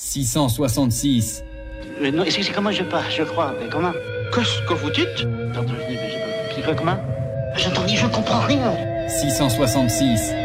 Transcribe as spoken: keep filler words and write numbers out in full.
six cent soixante-six. Euh, non, c'est comment je parle, je crois. Mais comment? Qu'est-ce que vous dites? Pardon, je dis, mais j'ai pas compris. Quoi, comment? J'entends dire, je comprends rien. six cent soixante-six.